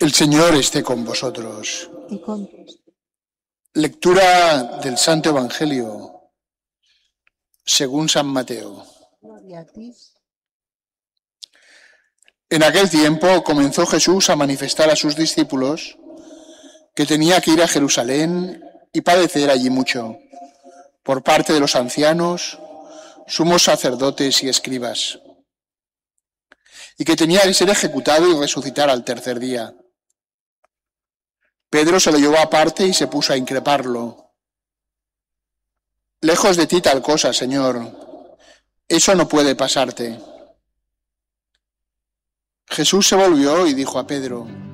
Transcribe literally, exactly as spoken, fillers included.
El Señor esté con vosotros. y con tu espíritu. Lectura del Santo Evangelio según San Mateo. Gloria a ti. En aquel tiempo comenzó Jesús a manifestar a sus discípulos que tenía que ir a Jerusalén y padecer allí mucho, por parte de los ancianos, sumos sacerdotes y escribas, y que tenía que ser ejecutado y resucitar al tercer día. Pedro se lo llevó aparte y se puso a increparlo. Lejos de ti tal cosa, Señor, eso no puede pasarte. Jesús se volvió y dijo a Pedro: